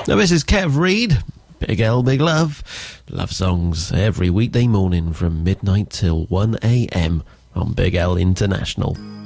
Now, this is Kev Reid, Big L, Big Love. Love songs every weekday morning from midnight till 1 a.m. on Big L International.